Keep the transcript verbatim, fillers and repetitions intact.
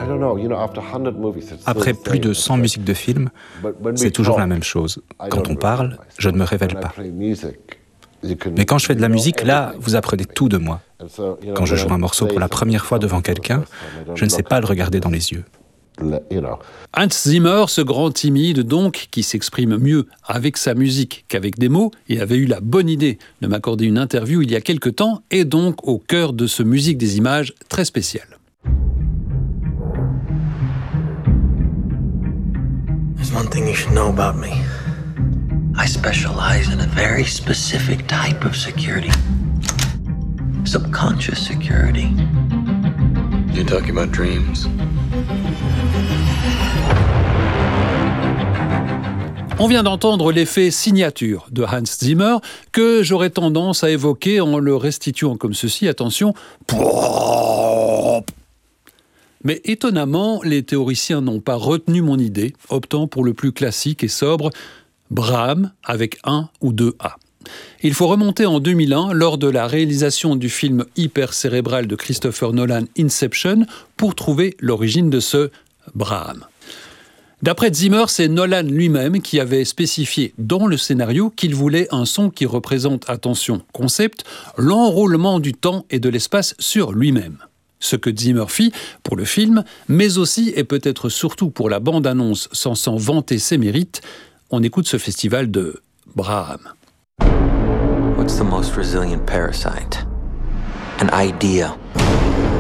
Après plus de cent musiques de films, c'est toujours la même chose. Quand on parle, je ne me révèle pas. Mais quand je fais de la musique, là, vous apprenez tout de moi. Quand je joue un morceau pour la première fois devant quelqu'un, je ne sais pas le regarder dans les yeux. Hans Zimmer, ce grand timide donc, qui s'exprime mieux avec sa musique qu'avec des mots, et avait eu la bonne idée de m'accorder une interview il y a quelque temps, est donc au cœur de ce Musique des images très spécial. There's one thing you should know about me. I specialize in a very specific type of security. Subconscious security. You're talking about dreams? On vient d'entendre l'effet signature de Hans Zimmer que j'aurais tendance à évoquer en le restituant comme ceci, attention. Mais étonnamment, les théoriciens n'ont pas retenu mon idée, optant pour le plus classique et sobre, Brahms avec un ou deux A. Il faut remonter en deux mille un, lors de la réalisation du film hyper-cérébral de Christopher Nolan, Inception, pour trouver l'origine de ce Brahms. D'après Zimmer, c'est Nolan lui-même qui avait spécifié dans le scénario qu'il voulait un son qui représente, attention, concept, l'enroulement du temps et de l'espace sur lui-même. Ce que Zimmer fit pour le film, mais aussi et peut-être surtout pour la bande-annonce censant vanter ses mérites, on écoute ce festival de Brahms. What's the most resilient parasite? An idea.